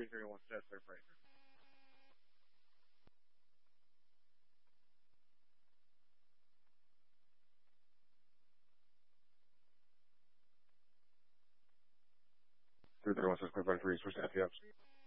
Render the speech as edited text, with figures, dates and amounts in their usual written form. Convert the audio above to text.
2031 Chrysler Freighter. Three 31 Chrysler Freighter, 3 switch to FPX.